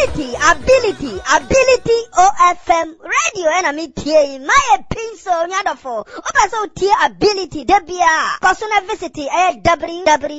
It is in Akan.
ability OFM radio and me tie my pinso nyadofo oba so tie ability debia personal visit www